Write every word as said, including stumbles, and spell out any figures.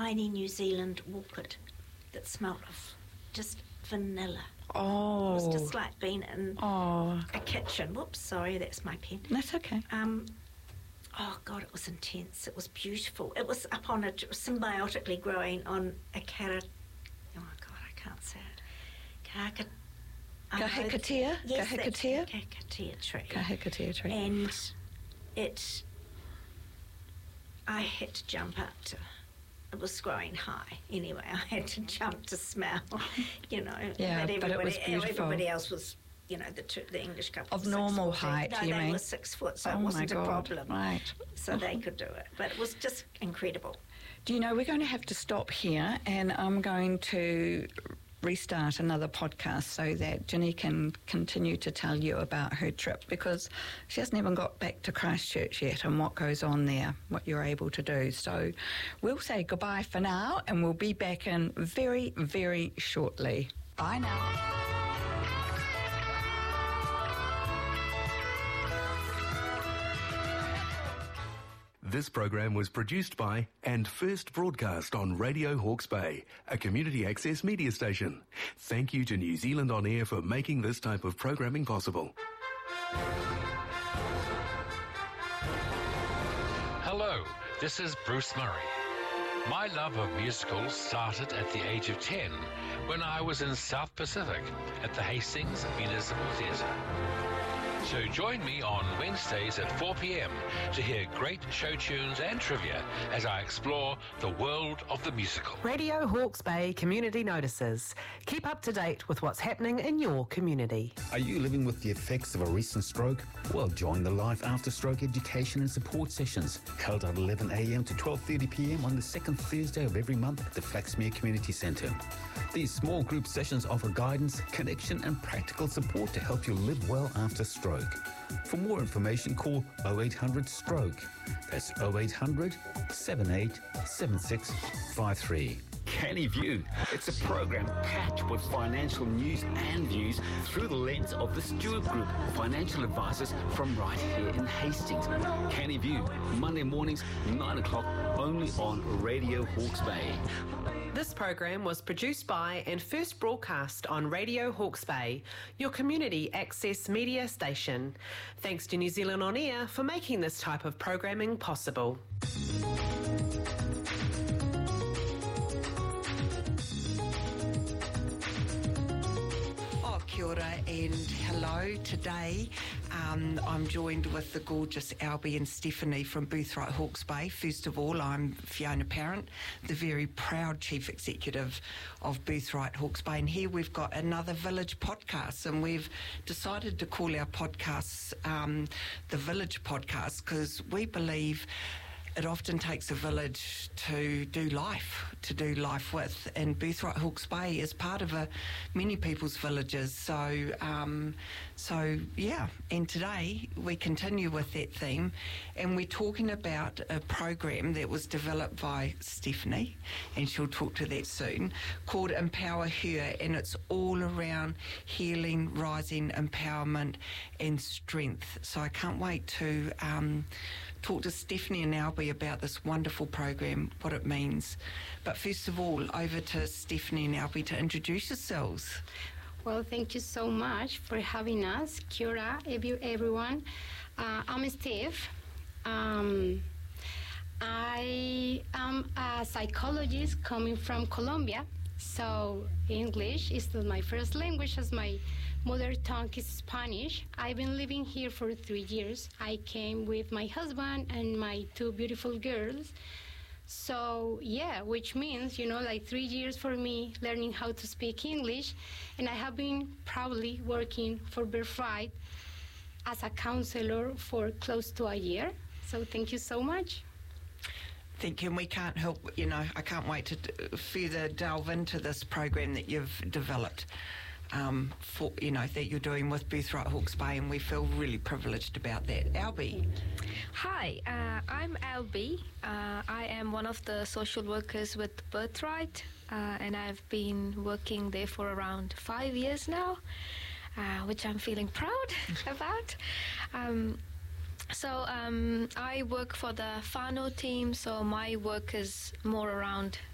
tiny New Zealand orchid that smelled of just vanilla. Oh. It was just like being in oh. a kitchen. Whoops, sorry, that's my pen. That's okay. Um, oh, God, it was intense. It was beautiful. It was up on a, symbiotically growing on a carrot. Oh, God, I can't say it. Kaka, Kahikatea? Yes, Kahikatea? Kahikatea tree. Kahikatea tree. And it, I had to jump up to, it was growing high anyway. I had to jump to smell, you know. Yeah, but, but it was beautiful. Everybody else was, you know, the two, the English couple. Of normal height, no, you they mean? were six foot, so oh it wasn't my a God. problem. Right. So they could do it. But it was just incredible. Do you know, we're going to have to stop here, and I'm going to restart another podcast so that Ginny can continue to tell you about her trip, because she hasn't even got back to Christchurch yet and what goes on there, what you're able to do. So we'll say goodbye for now, and we'll be back in very, very shortly. Bye now. This program was produced by and first broadcast on Radio Hawke's Bay, a community access media station. Thank you to New Zealand On Air for making this type of programming possible. Hello, this is Bruce Murray. My love of musicals started at the age of ten when I was in South Pacific at the Hastings Municipal Theatre. So join me on Wednesdays at four p.m. to hear great show tunes and trivia as I explore the world of the musical. Radio Hawke's Bay Community Notices. Keep up to date with what's happening in your community. Are you living with the effects of a recent stroke? Well, join the Life After Stroke education and support sessions held at eleven a.m. to twelve thirty p.m. on the second Thursday of every month at the Flaxmere Community Centre. These small group sessions offer guidance, connection and practical support to help you live well after stroke. For more information, call oh eight hundred stroke. That's oh eight hundred, seven eight seven six five three. Canny View. It's a program packed with financial news and views through the lens of the Stewart Group, financial advisors from right here in Hastings. Canny View, Monday mornings, nine o'clock, only on Radio Hawke's Bay. This program was produced by and first broadcast on Radio Hawke's Bay, your community access media station. Thanks to New Zealand On Air for making this type of programming possible. Kia ora and hello. Today um, I'm joined with the gorgeous Albie and Stephanie from Birthright Hawke's Bay. First of all, I'm Fiona Parent, the very proud Chief Executive of Birthright Hawke's Bay, and here we've got another Village podcast, and we've decided to call our podcasts um, the Village Podcast because we believe it often takes a village to do life, to do life with. And Birthright Hawke's Bay is part of a, many people's villages. So, um, so yeah. And today we continue with that theme, and we're talking about a program that was developed by Stephanie, and she'll talk to that soon, called Empower Her, and it's all around healing, rising, empowerment, and strength. So I can't wait to um, talk to Stephanie and Albie about this wonderful program, what it means. But first of all, over to Stephanie and Albie to introduce yourselves. Well, thank you so much for having us. Kia ora, everyone. Uh, I'm Steph. Um, I am a psychologist coming from Colombia. So English is still my first language, as my mother tongue is Spanish. I've been living here for three years. I came with my husband and my two beautiful girls. So yeah, which means, you know, like three years for me learning how to speak English. And I have been proudly working for Birthright as a counselor for close to a year. So thank you so much. Thank you, and we can't help, you know, I can't wait to d- further delve into this program that you've developed, um, for, you know, that you're doing with Birthright Hawke's Bay, and we feel really privileged about that. Albie. Hi, uh, I'm Albie. Uh, I am one of the social workers with Birthright, uh, and I've been working there for around five years now, uh, which I'm feeling proud about. Um, So um, I work for the whānau team, so my work is more around